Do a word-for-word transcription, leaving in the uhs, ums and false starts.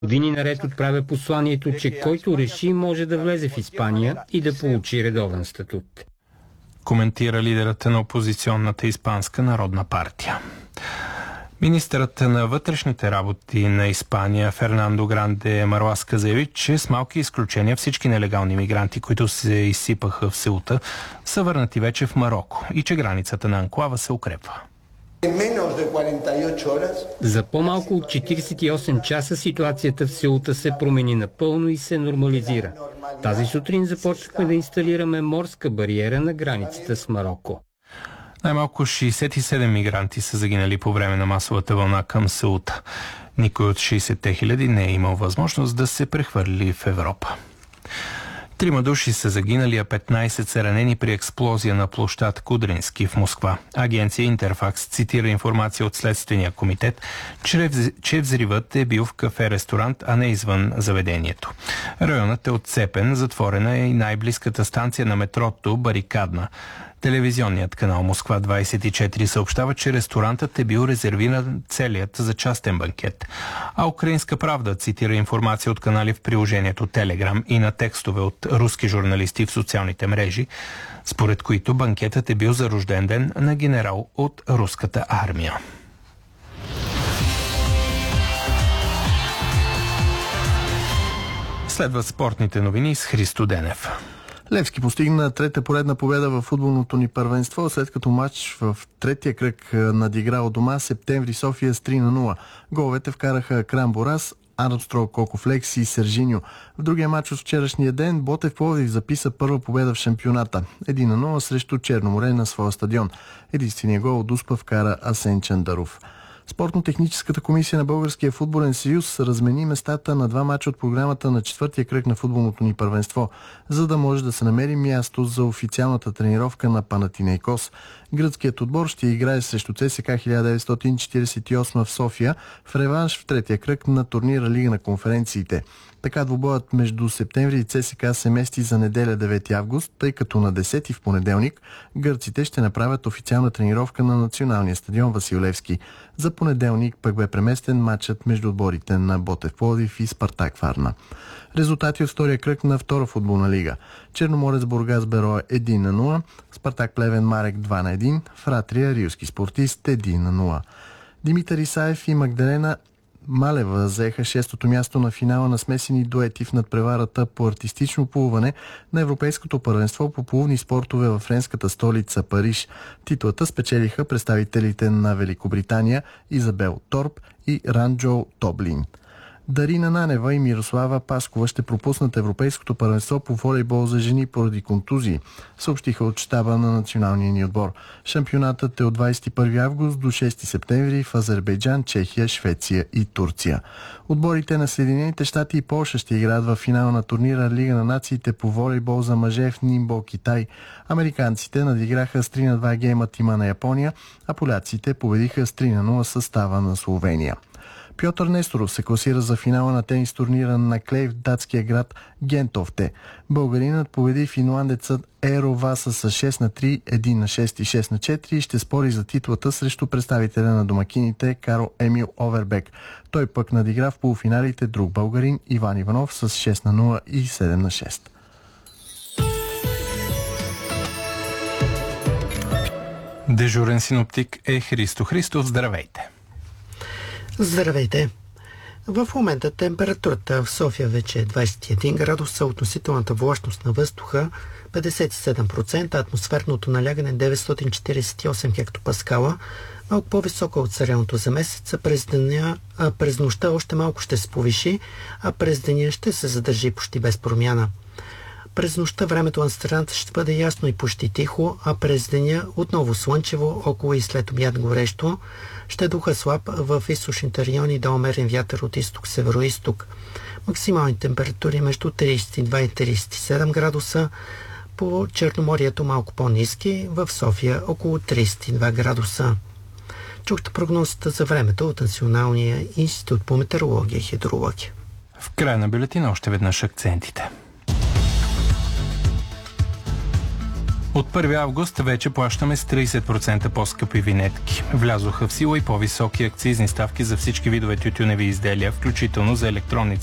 Години наред отправя посланието, че който реши, може да влезе в Испания и да получи редовен статут. Коментира лидерът на опозиционната Испанска народна партия. Министърът на вътрешните работи на Испания Фернандо Гранде Марласка заяви, че с малки изключения всички нелегални мигранти, които се изсипаха в Сеута, са върнати вече в Мароко и че границата на анклава се укрепва. За по-малко от четиридесет и осем часа ситуацията в Сеута се промени напълно и се нормализира. Тази сутрин започнахме да инсталираме морска бариера на границата с Мароко. Най-малко шейсет и седем мигранти са загинали по време на масовата вълна към Сеута. Никой от шейсетте хиляди не е имал възможност да се прехвърли в Европа. Трима души са загинали, а петнайсет са ранени при експлозия на площад Кудрински в Москва. Агенция Интерфакс цитира информация от Следствения комитет, че взривът е бил в кафе-ресторант, а не извън заведението. Районът е отцепен, затворена е и най-близката станция на метрото Барикадна. Телевизионният канал Москва двайсет и четири съобщава, че ресторантът е бил резервиран целият за частен банкет. А Украинска правда цитира информация от канали в приложението Телеграм и на текстове от руски журналисти в социалните мрежи, според които банкетът е бил за рожден ден на генерал от руската армия. Следват спортните новини с Христо Денев. Левски постигна трета поредна победа в футболното ни първенство, след като матч в третия кръг надигра от дома Септември София с три на нула. Головете вкараха Крам Борас, Армстронг, Кокофлекс и Сержиньо. В другия матч от вчерашния ден Ботев Пловдив записа първа победа в шампионата. един на нула срещу Черноморе на своя стадион. Единственият гол от Успа вкара Асен Чандаров. Спортно-техническата комисия на Българския футболен съюз размени местата на два мача от програмата на четвъртия кръг на футболното ни първенство, за да може да се намери място за официалната тренировка на Панатинейкос. Гръцкият отбор ще играе срещу ЦСКА хиляда деветстотин четиридесет и осма в София в реванш в третия кръг на турнира Лига на конференциите. Така двубоят между Септември и ЦСКА се мести за неделя девети август, тъй като на десети в понеделник гърците ще направят официална тренировка на националния стадион Васил Левски. За понеделник пък бе преместен матчът между отборите на Ботев Пловдив и Спартак Варна. Резултати от втория кръг на втора футболна лига. Черноморец Бургас Берое един на нула, Спартак Плевен Марек два на един, Фратрия Рилски спортист един на нула. Димитър Исаев и Магдалена Малева заеха шестото място на финала на смесени дуети в надпреварата по артистично плуване на Европейското първенство по плувни спортове във френската столица Париж. Титлата спечелиха представителите на Великобритания Изабел Торп и Ранджо Тоблин. Дарина Нанева и Мирослава Паскова ще пропуснат Европейското първенство по волейбол за жени поради контузии, съобщиха от щаба на националния ни отбор. Шампионатът е от двайсет и първи август до шести септември в Азербайджан, Чехия, Швеция и Турция. Отборите на Съединените щати и Полша ще играят в финала на турнира Лига на нациите по волейбол за мъже в Нимбо, Китай. Американците надиграха с три на два гейма тима на Япония, а поляците победиха с три на нула състава на Словения. Пьотър Несторов се класира за финала на тенис турнира на клей в датския град Гентофте. Българинът победи финландецът Еро Васа с шест на три, един на шест и шест на четири и ще спори за титлата срещу представителя на домакините Карл Емил Овербек. Той пък надигра в полуфиналите друг българин Иван Иванов с шест на нула и седем на шест. Дежурен синоптик е Христо Христов. Здравейте! Здравейте! В момента температурата в София вече е двайсет и един градуса, относителната влажност на въздуха петдесет и седем процента, атмосферното налягане деветстотин четиридесет и осем хектопаскала, малко по-висока от средното за месеца. През деня, а през нощта още малко ще се повиши, а през деня ще се задържи почти без промяна. През нощта времето на страната ще бъде ясно и почти тихо, а през деня отново слънчево, около и след обяд горещо. Ще духа слаб в източните райони да умерен вятър от изток-северо-исток. Максимални температури между трийсет и два и трийсет и седем градуса, по Черноморието малко по-ниски, в София около трийсет и два градуса. Чухте прогнозата за времето от Националния институт по метеорология и хидрология. В края на бюлетина още веднъж акцентите. От първи август вече плащаме с трийсет процента по-скъпи винетки. Влязоха в сила и по-високи акцизни ставки за всички видове тютюневи изделия, включително за електронни